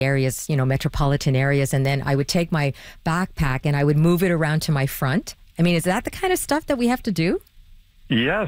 areas, metropolitan areas, and then I would take my backpack and I would move it around to my front. I mean, is that the kind of stuff that we have to do? Yes,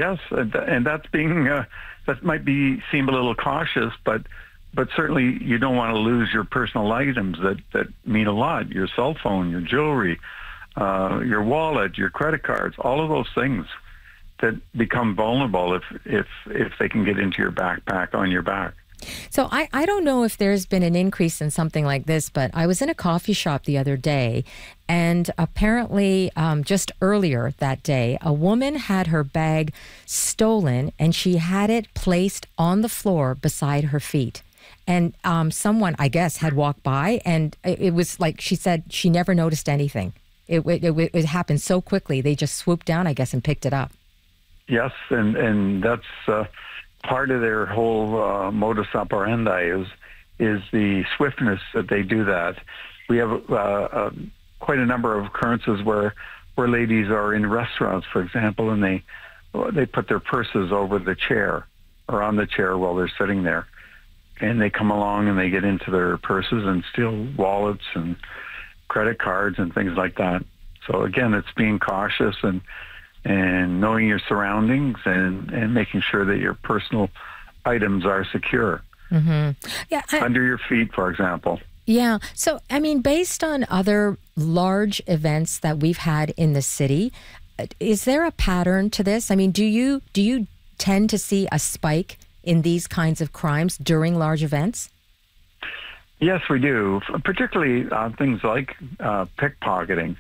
and that's being that might seem a little cautious, but certainly you don't want to lose your personal items that mean a lot. Your cell phone, your jewelry, your wallet, your credit cards, all of those things that become vulnerable if they can get into your backpack on your back. So I don't know if there's been an increase in something like this, but I was in a coffee shop the other day, and apparently just earlier that day, a woman had her bag stolen and she had it placed on the floor beside her feet. And someone, I guess, had walked by, and it was like she said she never noticed anything. It happened so quickly. They just swooped down, I guess, and picked it up. Yes, and that's part of their whole modus operandi is the swiftness that they do that. We have quite a number of occurrences where ladies are in restaurants, for example, and they put their purses over the chair or on the chair while they're sitting there. And they come along and they get into their purses and steal wallets and credit cards and things like that. So again, it's being cautious and knowing your surroundings and making sure that your personal items are secure. Mm-hmm. Yeah, under your feet, for example. Yeah. So, I mean, based on other large events that we've had in the city, is there a pattern to this? I mean, do you tend to see a spike in these kinds of crimes during large events? Yes, we do, particularly things like pickpocketing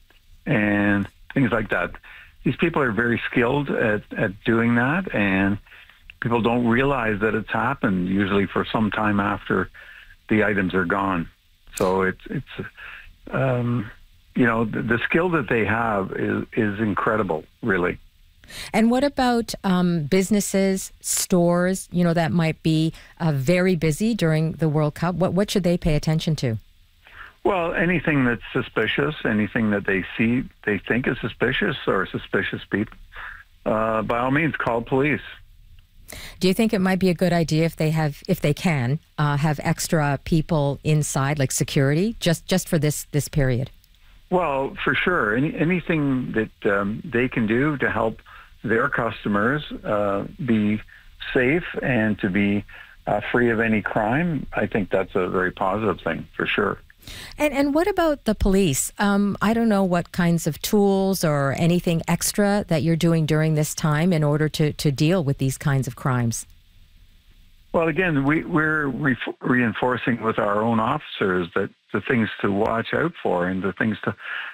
and things like that. These people are very skilled at doing that, and people don't realize that it's happened usually for some time after the items are gone. So it's the skill that they have is incredible, really. And what about businesses, stores, that might be very busy during the World Cup? What should they pay attention to? Well, anything that's suspicious, anything that they think is suspicious or suspicious people, by all means, call police. Do you think it might be a good idea if they can have extra people inside, like security, just for this period? Well, for sure. Anything that they can do to help their customers be safe and to be free of any crime, I think that's a very positive thing, for sure. And what about the police? I don't know what kinds of tools or anything extra that you're doing during this time in order to deal with these kinds of crimes. Well, again, we're reinforcing with our own officers that the things to watch out for and the things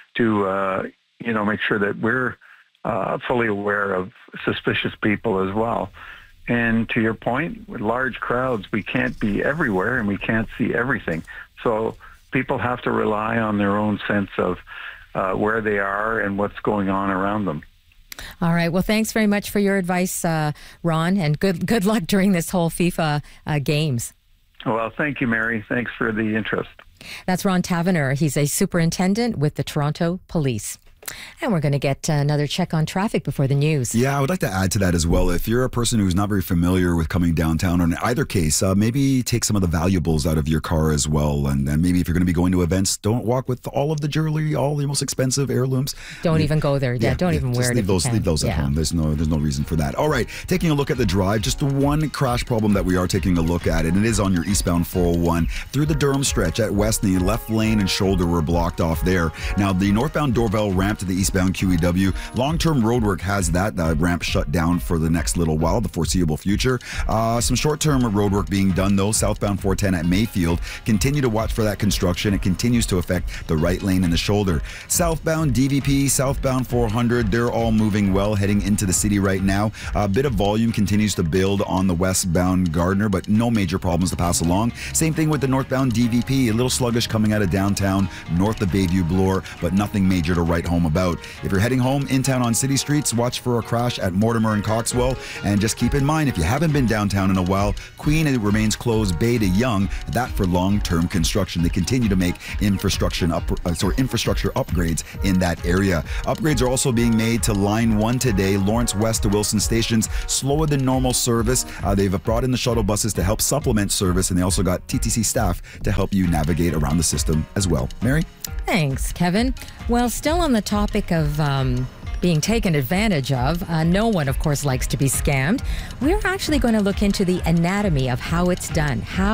to make sure that we're fully aware of suspicious people as well. And to your point, with large crowds, we can't be everywhere and we can't see everything. So people have to rely on their own sense of where they are and what's going on around them. All right. Well, thanks very much for your advice, Ron, and good luck during this whole FIFA games. Well, thank you, Mary. Thanks for the interest. That's Ron Taverner. He's a superintendent with the Toronto Police. And we're going to get another check on traffic before the news. Yeah, I would like to add to that as well. If you're a person who's not very familiar with coming downtown, or in either case, maybe take some of the valuables out of your car as well. And maybe if you're going to be going to events, don't walk with all of the jewelry, all the most expensive heirlooms. Don't even go there. Don't even wear it. Leave those at home. There's no reason for that. All right, taking a look at the drive, just the one crash problem that we are taking a look at, and it is on your eastbound 401 through the Durham stretch at West. The left lane and shoulder were blocked off there. Now, the northbound Dorval ramp to the eastbound QEW, long-term roadwork has that ramp shut down for the next little while, the foreseeable future. Some short-term roadwork being done, though. Southbound 410 at Mayfield. Continue to watch for that construction. It continues to affect the right lane and the shoulder. Southbound DVP, southbound 400, they're all moving well, heading into the city right now. A bit of volume continues to build on the westbound Gardner, but no major problems to pass along. Same thing with the northbound DVP, a little sluggish coming out of downtown, north of Bayview Bloor, but nothing major to write home about. If you're heading home in town on city streets, watch for a crash at Mortimer and Coxwell. And just keep in mind, if you haven't been downtown in a while, Queen remains closed Bay to Yonge, that for long-term construction. They continue to make infrastructure upgrades in that area. Upgrades are also being made to Line 1 today, Lawrence West to Wilson Stations, slower than normal service. They've brought in the shuttle buses to help supplement service, and they also got TTC staff to help you navigate around the system as well. Mary? Thanks, Kevin. Well, still on the topic of being taken advantage of, no one, of course, likes to be scammed. We're actually going to look into the anatomy of how it's done.